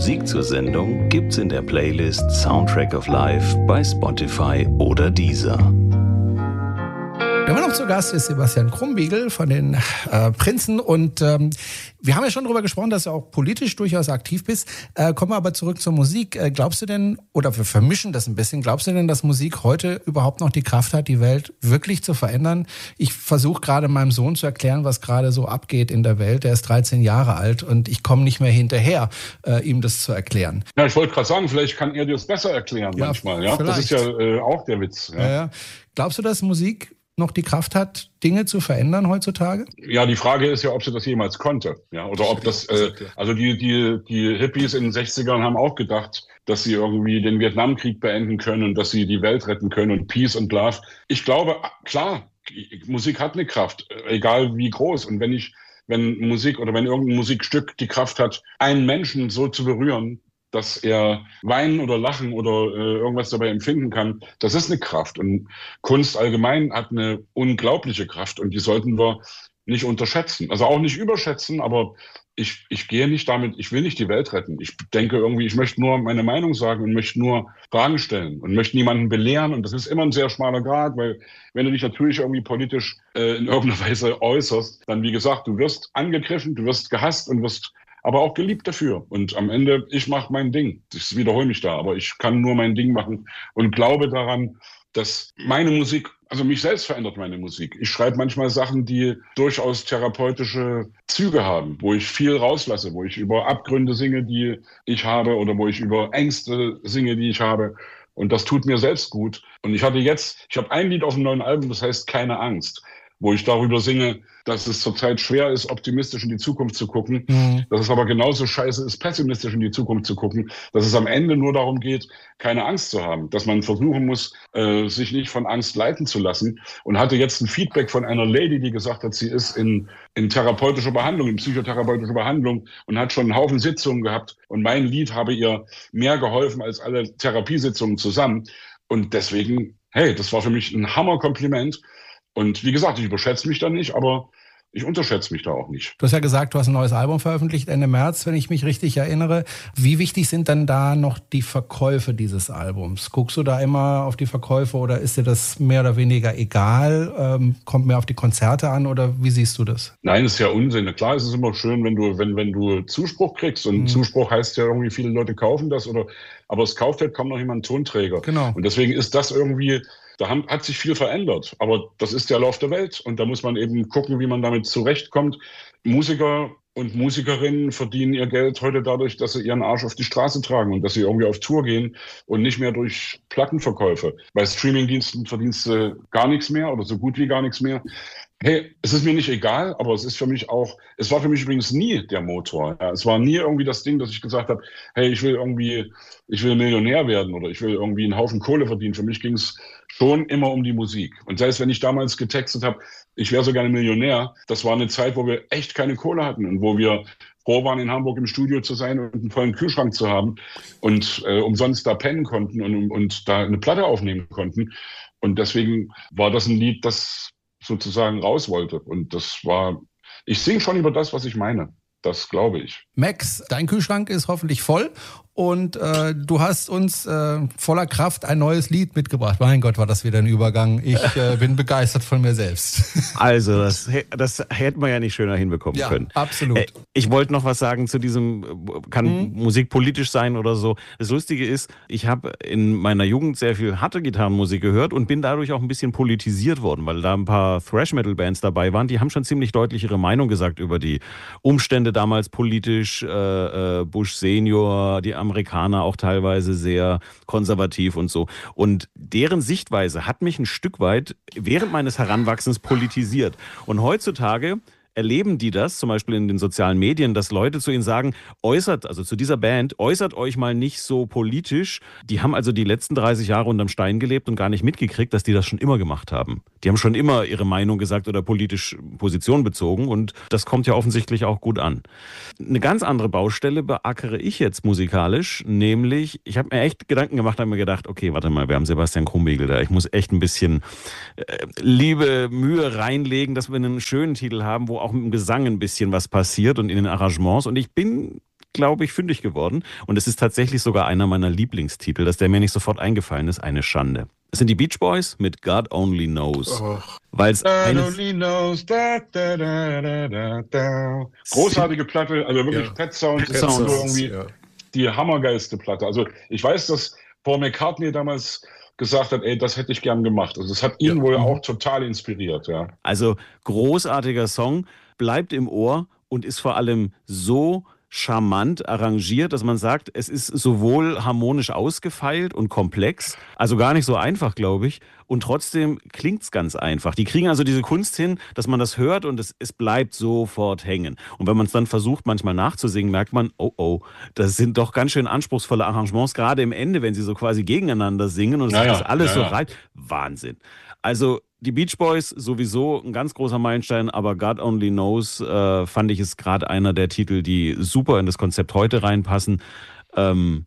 Musik zur Sendung gibt's in der Playlist Soundtrack of Life bei Spotify oder Deezer. Der Mann noch zu Gast ist Sebastian Krumbiegel von den Prinzen und wir haben ja schon darüber gesprochen, dass du auch politisch durchaus aktiv bist. Kommen wir aber zurück zur Musik. Glaubst du denn, oder wir vermischen das ein bisschen, glaubst du denn, dass Musik heute überhaupt noch die Kraft hat, die Welt wirklich zu verändern? Ich versuche gerade meinem Sohn zu erklären, was gerade so abgeht in der Welt. Der ist 13 Jahre alt und ich komme nicht mehr hinterher, ihm das zu erklären. Ja, ich wollte gerade sagen, vielleicht kann er dir das besser erklären manchmal. Ja? Das ist ja auch der Witz. Ja. Ja. Glaubst du, dass Musik noch die Kraft hat, Dinge zu verändern heutzutage? Ja, die Frage ist ja, ob sie das jemals konnte. Ja, oder ob das, also die Hippies in den 60ern haben auch gedacht, dass sie irgendwie den Vietnamkrieg beenden können und dass sie die Welt retten können und Peace and Love. Ich glaube, klar, Musik hat eine Kraft, egal wie groß. Und wenn Musik oder wenn irgendein Musikstück die Kraft hat, einen Menschen so zu berühren, dass er weinen oder lachen oder irgendwas dabei empfinden kann, das ist eine Kraft. Und Kunst allgemein hat eine unglaubliche Kraft und die sollten wir nicht unterschätzen. Also auch nicht überschätzen, aber ich gehe nicht damit, ich will nicht die Welt retten. Ich denke irgendwie, ich möchte nur meine Meinung sagen und möchte nur Fragen stellen und möchte niemanden belehren. Und das ist immer ein sehr schmaler Grat, weil wenn du dich natürlich irgendwie politisch in irgendeiner Weise äußerst, dann wie gesagt, du wirst angegriffen, du wirst gehasst und wirst aber auch geliebt dafür. Und am Ende, ich mache mein Ding. Ich wiederhole mich da, aber ich kann nur mein Ding machen und glaube daran, dass meine Musik, also mich selbst verändert meine Musik. Ich schreibe manchmal Sachen, die durchaus therapeutische Züge haben, wo ich viel rauslasse, wo ich über Abgründe singe, die ich habe oder wo ich über Ängste singe, die ich habe. Und das tut mir selbst gut. Und ich habe ein Lied auf dem neuen Album, das heißt Keine Angst, wo ich darüber singe, dass es zurzeit schwer ist, optimistisch in die Zukunft zu gucken, dass es aber genauso scheiße ist, pessimistisch in die Zukunft zu gucken, dass es am Ende nur darum geht, keine Angst zu haben, dass man versuchen muss, sich nicht von Angst leiten zu lassen und hatte jetzt ein Feedback von einer Lady, die gesagt hat, sie ist in therapeutischer Behandlung, in psychotherapeutischer Behandlung und hat schon einen Haufen Sitzungen gehabt und mein Lied habe ihr mehr geholfen als alle Therapiesitzungen zusammen und deswegen, hey, das war für mich ein Hammerkompliment. Und wie gesagt, ich überschätze mich da nicht, aber ich unterschätze mich da auch nicht. Du hast ja gesagt, du hast ein neues Album veröffentlicht Ende März, wenn ich mich richtig erinnere. Wie wichtig sind dann da noch die Verkäufe dieses Albums? Guckst du da immer auf die Verkäufe oder ist dir das mehr oder weniger egal? Kommt mehr auf die Konzerte an oder wie siehst du das? Nein, das ist ja Unsinn. Klar, es ist immer schön, wenn du Zuspruch kriegst. Und Zuspruch heißt ja irgendwie, viele Leute kaufen das aber es kauft halt kaum noch jemand einen Tonträger. Genau. Und deswegen ist das irgendwie, hat sich viel verändert. Aber das ist der Lauf der Welt. Und da muss man eben gucken, wie man damit zurechtkommt. Musiker und Musikerinnen verdienen ihr Geld heute dadurch, dass sie ihren Arsch auf die Straße tragen und dass sie irgendwie auf Tour gehen und nicht mehr durch Plattenverkäufe. Bei Streamingdiensten verdienst du gar nichts mehr oder so gut wie gar nichts mehr. Hey, es ist mir nicht egal, aber es war für mich übrigens nie der Motor. Ja, es war nie irgendwie das Ding, dass ich gesagt habe, hey, ich will Millionär werden oder ich will irgendwie einen Haufen Kohle verdienen. Für mich ging es schon immer um die Musik. Und selbst wenn ich damals getextet habe, ich wäre so gerne Millionär, das war eine Zeit, wo wir echt keine Kohle hatten und wo wir froh waren, in Hamburg im Studio zu sein und einen vollen Kühlschrank zu haben und umsonst da pennen konnten und da eine Platte aufnehmen konnten. Und deswegen war das ein Lied, das sozusagen raus wollte. Und ich singe schon über das, was ich meine. Das glaube ich. Max, dein Kühlschrank ist hoffentlich voll und du hast uns voller Kraft ein neues Lied mitgebracht. Mein Gott, war das wieder ein Übergang. Ich bin begeistert von mir selbst. Also, das hätten wir ja nicht schöner hinbekommen können. Absolut. Ich wollte noch was sagen zu diesem, kann Musik politisch sein oder so. Das Lustige ist, ich habe in meiner Jugend sehr viel harte Gitarrenmusik gehört und bin dadurch auch ein bisschen politisiert worden, weil da ein paar Thrash-Metal-Bands dabei waren, die haben schon ziemlich deutlich ihre Meinung gesagt über die Umstände damals politisch, Bush Senior, die Amerikaner auch teilweise sehr konservativ und so. Und deren Sichtweise hat mich ein Stück weit während meines Heranwachsens politisiert. Und heutzutage erleben die das, zum Beispiel in den sozialen Medien, dass Leute zu ihnen sagen, zu dieser Band, äußert euch mal nicht so politisch. Die haben also die letzten 30 Jahre unterm Stein gelebt und gar nicht mitgekriegt, dass die das schon immer gemacht haben. Die haben schon immer ihre Meinung gesagt oder politisch Position bezogen und das kommt ja offensichtlich auch gut an. Eine ganz andere Baustelle beackere ich jetzt musikalisch, nämlich, ich habe mir echt Gedanken gemacht, habe mir gedacht, okay, warte mal, wir haben Sebastian Krumbiegel da, ich muss echt ein bisschen Mühe reinlegen, dass wir einen schönen Titel haben, wo auch mit dem Gesang ein bisschen was passiert und in den Arrangements. Und ich bin glaube ich, fündig geworden. Und es ist tatsächlich sogar einer meiner Lieblingstitel, dass der mir nicht sofort eingefallen ist. Eine Schande. Es sind die Beach Boys mit God Only Knows. Weil es großartige Platte, also wirklich Pet Sounds ist irgendwie die hammergeilste Platte. Also ich weiß, dass Paul McCartney damals gesagt hat, ey, das hätte ich gern gemacht. Also es hat ihn wohl auch total inspiriert. Ja. Also großartiger Song, bleibt im Ohr und ist vor allem so charmant arrangiert, dass man sagt, es ist sowohl harmonisch ausgefeilt und komplex, also gar nicht so einfach, glaube ich, und trotzdem klingt es ganz einfach. Die kriegen also diese Kunst hin, dass man das hört und es bleibt sofort hängen. Und wenn man es dann versucht, manchmal nachzusingen, merkt man, oh, das sind doch ganz schön anspruchsvolle Arrangements, gerade im Ende, wenn sie so quasi gegeneinander singen und das alles so reibt. Wahnsinn. Also die Beach Boys sowieso ein ganz großer Meilenstein, aber God Only Knows fand ich ist gerade einer der Titel, die super in das Konzept heute reinpassen. Und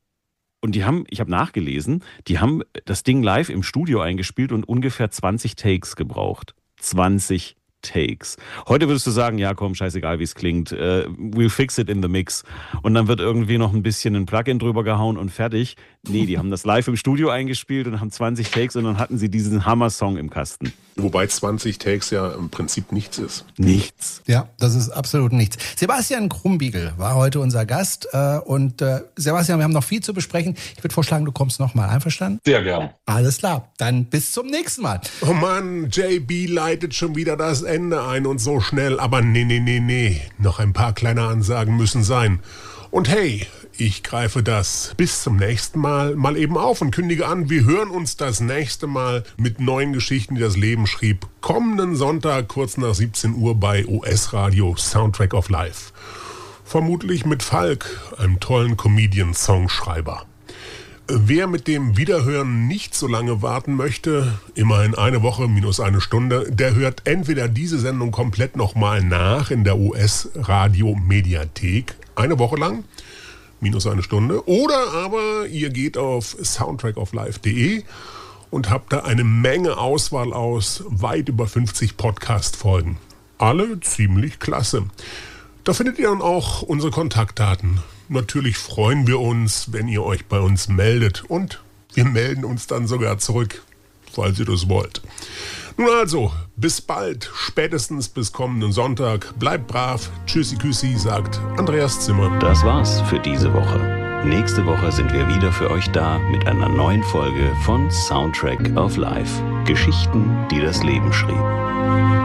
ich habe nachgelesen, die haben das Ding live im Studio eingespielt und ungefähr 20 Takes gebraucht. 20 Takes. Heute würdest du sagen, ja komm, scheißegal wie es klingt, we'll fix it in the mix. Und dann wird irgendwie noch ein bisschen ein Plugin drüber gehauen und fertig. Nee, die haben das live im Studio eingespielt und haben 20 Takes und dann hatten sie diesen Hammer-Song im Kasten. Wobei 20 Takes ja im Prinzip nichts ist. Nichts. Ja, das ist absolut nichts. Sebastian Krumbiegel war heute unser Gast und Sebastian, wir haben noch viel zu besprechen. Ich würde vorschlagen, du kommst nochmal. Einverstanden? Sehr gern. Alles klar, dann bis zum nächsten Mal. Oh Mann, JB leitet schon wieder das Ende ein und so schnell. Aber nee. Noch ein paar kleine Ansagen müssen sein. Und hey, ich greife das bis zum nächsten Mal eben auf und kündige an, wir hören uns das nächste Mal mit neuen Geschichten, die das Leben schrieb. Kommenden Sonntag kurz nach 17 Uhr bei OS Radio Soundtrack of Life. Vermutlich mit Falk, einem tollen Comedian-Songschreiber. Wer mit dem Wiederhören nicht so lange warten möchte, immerhin eine Woche minus eine Stunde, der hört entweder diese Sendung komplett nochmal nach in der OS Radio Mediathek, eine Woche lang, minus eine Stunde, oder aber ihr geht auf soundtrackoflife.de und habt da eine Menge Auswahl aus weit über 50 Podcast-Folgen. Alle ziemlich klasse. Da findet ihr dann auch unsere Kontaktdaten. Natürlich freuen wir uns, wenn ihr euch bei uns meldet und wir melden uns dann sogar zurück, falls ihr das wollt. Nun also, bis bald, spätestens bis kommenden Sonntag. Bleibt brav, tschüssi, sagt Andreas Zimmer. Das war's für diese Woche. Nächste Woche sind wir wieder für euch da mit einer neuen Folge von Soundtrack of Life. Geschichten, die das Leben schrieben.